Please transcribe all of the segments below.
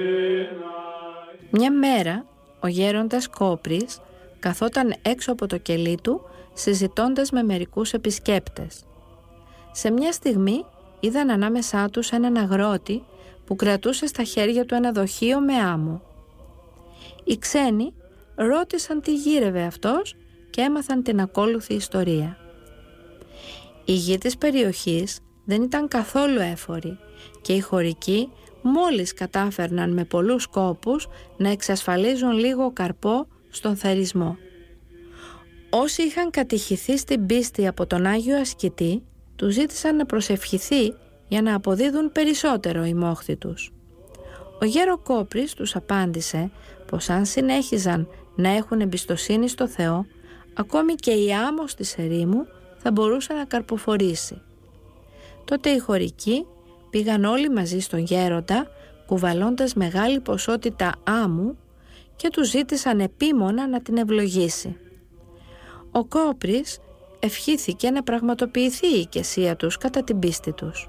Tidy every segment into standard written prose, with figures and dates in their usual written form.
Μια μέρα ο γέροντας Κόπρης καθόταν έξω από το κελί του συζητώντας με μερικούς επισκέπτες. Σε μια στιγμή είδαν ανάμεσά τους έναν αγρότη που κρατούσε στα χέρια του ένα δοχείο με άμμο. Οι ξένοι ρώτησαν τι γύρευε αυτός και έμαθαν την ακόλουθη ιστορία. Οι γη της περιοχής δεν ήταν καθόλου έφοροι και οι χωρικοί μόλις κατάφερναν με πολλούς κόπους να εξασφαλίζουν λίγο καρπό στον θερισμό. Όσοι είχαν κατηχηθεί στην πίστη από τον Άγιο Ασκητή τους ζήτησαν να προσευχηθεί για να αποδίδουν περισσότερο οι μόχθοι τους. Ο γέρο Κόπρης τους απάντησε πως αν συνέχιζαν να έχουν εμπιστοσύνη στο Θεό, ακόμη και η άμμος της ερήμου θα μπορούσε να καρποφορήσει. Τότε οι χωρικοί πήγαν όλοι μαζί στον γέροντα κουβαλώντας μεγάλη ποσότητα άμμου και του ζήτησαν επίμονα να την ευλογήσει. Ο Κόπρης ευχήθηκε να πραγματοποιηθεί η οικεσία τους κατά την πίστη τους.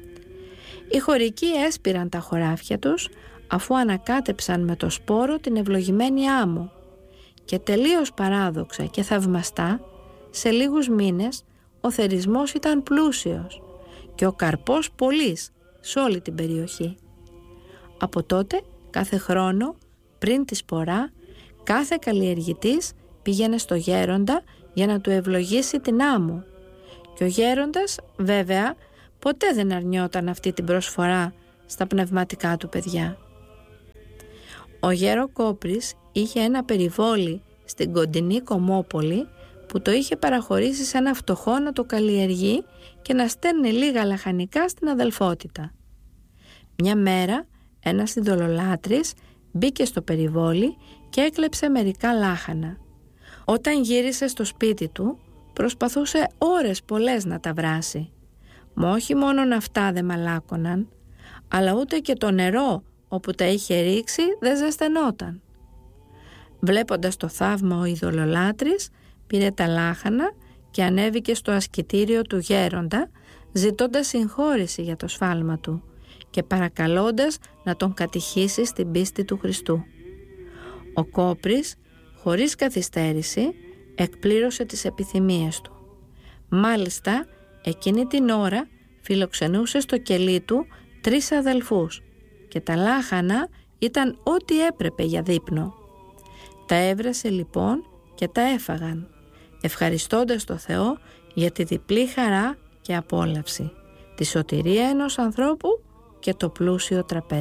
Οι χωρικοί έσπηραν τα χωράφια τους αφού ανακάτεψαν με το σπόρο την ευλογημένη άμμο και τελείως παράδοξα και θαυμαστά σε λίγους μήνες ο θερισμός ήταν πλούσιος και ο καρπός πολύς σε όλη την περιοχή. Από τότε κάθε χρόνο πριν τη σπορά κάθε καλλιεργητής πήγαινε στο γέροντα για να του ευλογήσει την άμμο και ο γέροντας βέβαια ποτέ δεν αρνιόταν αυτή την προσφορά στα πνευματικά του παιδιά. Ο γέρο Κόπρης είχε ένα περιβόλι στην κοντινή Κομόπολη που το είχε παραχωρήσει σε ένα φτωχό να το καλλιεργεί και να στέλνει λίγα λαχανικά στην αδελφότητα. Μια μέρα ένας ειδωλολάτρης μπήκε στο περιβόλι και έκλεψε μερικά λάχανα. Όταν γύρισε στο σπίτι του προσπαθούσε ώρες πολλές να τα βράσει. Μα όχι μόνον αυτά δεν μαλάκωναν, αλλά ούτε και το νερό όπου τα είχε ρίξει δεν ζεσθενόταν. Βλέποντας το θαύμα ο ειδωλολάτρης πήρε τα λάχανα και ανέβηκε στο ασκητήριο του γέροντα ζητώντας συγχώρεση για το σφάλμα του και παρακαλώντας να τον κατηχήσει στην πίστη του Χριστού. Ο Κόπρης χωρίς καθυστέρηση εκπλήρωσε τις επιθυμίες του. Μάλιστα εκείνη την ώρα φιλοξενούσε στο κελί του 3 αδελφούς και τα λάχανα ήταν ό,τι έπρεπε για δείπνο. Τα έβρασε λοιπόν και τα έφαγαν, ευχαριστώντας το Θεό για τη διπλή χαρά και απόλαυση, τη σωτηρία ενός ανθρώπου και το πλούσιο τραπέζι.